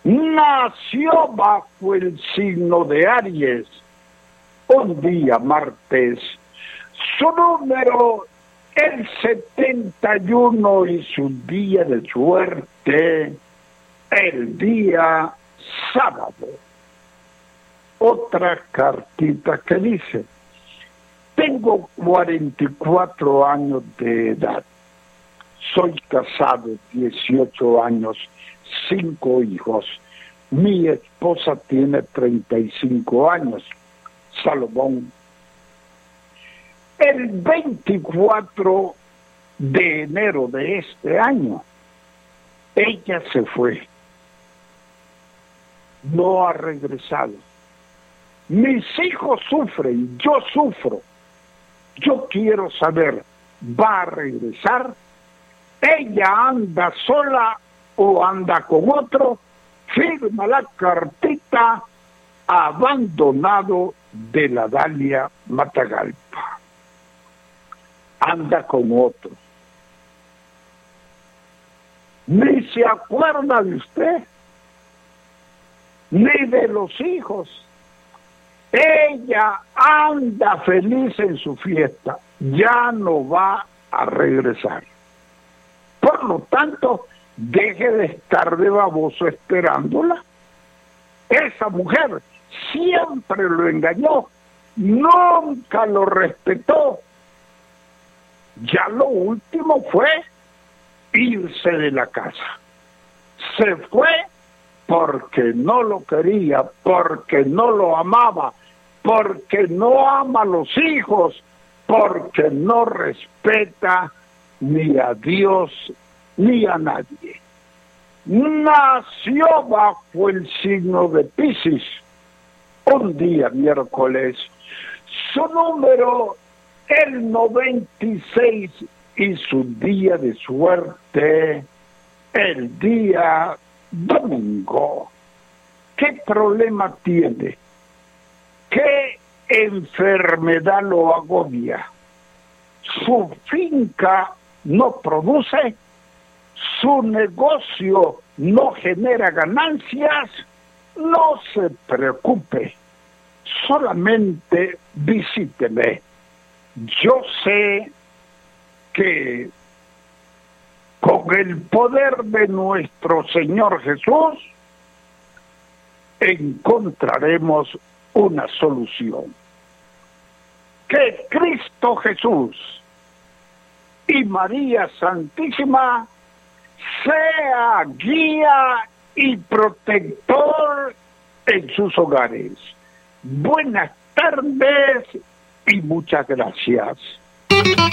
nació bajo el signo de Aries, un día martes. Su número el 71 y su día de suerte el día sábado. Otra cartita que dice: tengo 44 años de edad. Soy casado, 18 años, 5 hijos. Mi esposa tiene 35 años. Salomón. El 24 de enero de este año, ella se fue. No ha regresado. Mis hijos sufren, yo sufro. Yo quiero saber, ¿va a regresar? ¿Ella anda sola o anda con otro? Firma la cartita: abandonado de la Dalia Matagalpa. Anda con otro. Ni se acuerda de usted, ni de los hijos. Ella anda feliz en su fiesta, ya no va a regresar. Por lo tanto, deje de estar de baboso esperándola. Esa mujer siempre lo engañó, nunca lo respetó. Ya lo último fue irse de la casa. Se fue porque no lo quería, porque no lo amaba, porque no ama a los hijos, porque no respeta ni a Dios ni a nadie. Nació bajo el signo de Piscis, un día miércoles. Su número el 96 y su día de suerte el día domingo. ¿Qué problema tiene? ¿Qué enfermedad lo agobia? ¿Su finca no produce? ¿Su negocio no genera ganancias? No se preocupe, solamente visíteme. Yo sé que con el poder de nuestro Señor Jesús encontraremos una solución. Que Cristo Jesús y María Santísima sea guía y protector en sus hogares. Buenas tardes y muchas gracias.